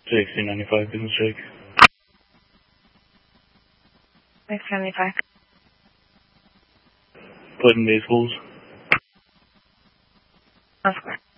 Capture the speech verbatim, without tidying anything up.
sixteen ninety-five, business check. six seventy-five. Put in Bay Schools. That's correct.